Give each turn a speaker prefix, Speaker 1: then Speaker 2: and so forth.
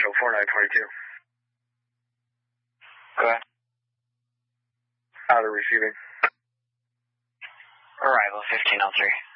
Speaker 1: Central 4922.
Speaker 2: Go ahead.
Speaker 1: Out of receiving.
Speaker 2: Arrival 1503.